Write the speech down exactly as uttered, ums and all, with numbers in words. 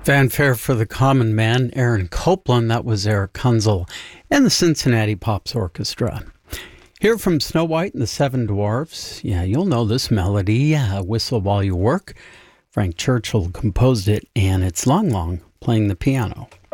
Fanfare for the Common Man, Aaron Copland. That was Eric Kunzel and the Cincinnati Pops Orchestra. Here from Snow White and the Seven Dwarfs. Yeah, you'll know this melody, uh, Whistle While You Work. Frank Churchill composed it, and it's Long Long playing the piano.